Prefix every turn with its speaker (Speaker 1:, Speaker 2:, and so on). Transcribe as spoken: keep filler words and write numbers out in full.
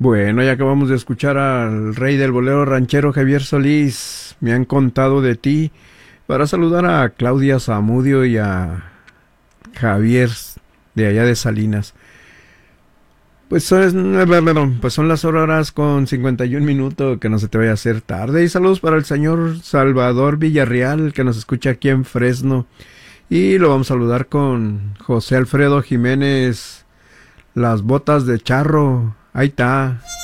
Speaker 1: Bueno, ya acabamos de escuchar al rey del bolero ranchero Javier Solís. Me han contado de ti. Para saludar a Claudia Zamudio y a Javier de allá de Salinas. Pues son, pues son las horas con cincuenta y un minutos, que no se te vaya a hacer tarde. Y saludos para el señor Salvador Villarreal, que nos escucha aquí en Fresno. Y lo vamos a saludar con José Alfredo Jiménez, las botas de charro. Ahí está.